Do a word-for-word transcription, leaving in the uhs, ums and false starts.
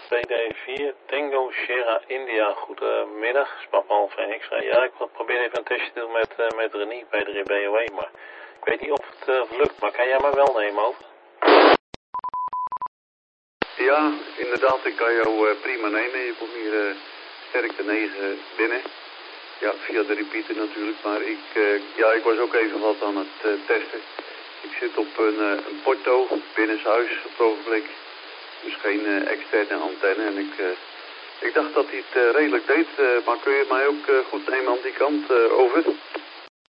P D vier, Tango Sierra India. Goedemiddag, Spapal van X-Ray. Ja, ik probeer even een testje te doen met, uh, met René bij de B O E, maar ik weet niet of het uh, lukt. Maar kan jij maar wel nemen, over? Ja, inderdaad, ik kan jou uh, prima nemen. Je komt hier uh, sterkte negen binnen. Ja, via de repeater natuurlijk, maar ik, uh, ja, ik was ook even wat aan het uh, testen. Ik zit op een, uh, een porto binnenshuis op het ogenblik. Dus geen uh, externe antenne. En ik, uh, ik dacht dat hij het uh, redelijk deed, uh, maar kun je mij ook uh, goed nemen aan die kant uh, over?